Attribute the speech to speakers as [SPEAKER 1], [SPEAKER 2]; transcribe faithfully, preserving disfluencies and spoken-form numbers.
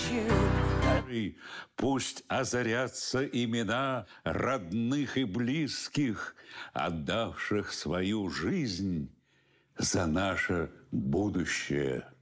[SPEAKER 1] Пусть озарятся имена родных и близких, отдавших свою жизнь за наше будущее.